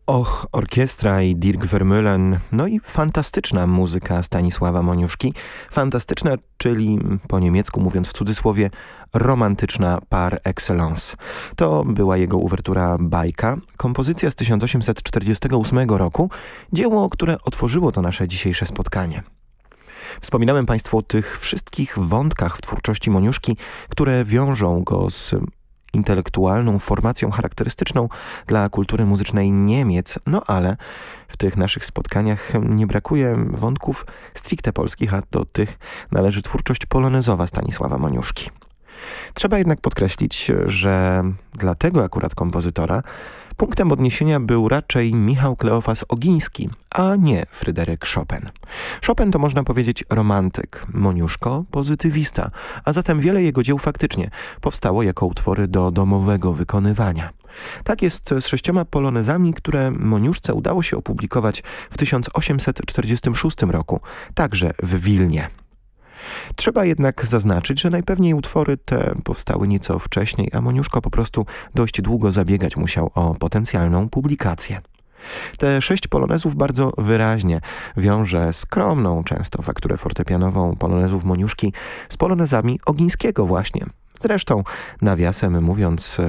Och, orkiestra i Dirk Vermeulen, no i fantastyczna muzyka Stanisława Moniuszki. Fantastyczna, czyli po niemiecku mówiąc w cudzysłowie, romantyczna par excellence. To była jego uwertura Bajka, kompozycja z 1848 roku, dzieło, które otworzyło to nasze dzisiejsze spotkanie. Wspominałem Państwu o tych wszystkich wątkach w twórczości Moniuszki, które wiążą go z intelektualną formacją charakterystyczną dla kultury muzycznej Niemiec, no ale w tych naszych spotkaniach nie brakuje wątków stricte polskich, a do tych należy twórczość polonezowa Stanisława Moniuszki. Trzeba jednak podkreślić, że dla tego akurat kompozytora punktem odniesienia był raczej Michał Kleofas Ogiński, a nie Fryderyk Chopin. Chopin to można powiedzieć romantyk, Moniuszko pozytywista, a zatem wiele jego dzieł faktycznie powstało jako utwory do domowego wykonywania. Tak jest z 6 polonezami, które Moniuszce udało się opublikować w 1846 roku, także w Wilnie. Trzeba jednak zaznaczyć, że najpewniej utwory te powstały nieco wcześniej, a Moniuszko po prostu dość długo zabiegać musiał o potencjalną publikację. Te 6 polonezów bardzo wyraźnie wiąże skromną często fakturę fortepianową polonezów Moniuszki z polonezami Ogińskiego właśnie. Zresztą, nawiasem mówiąc,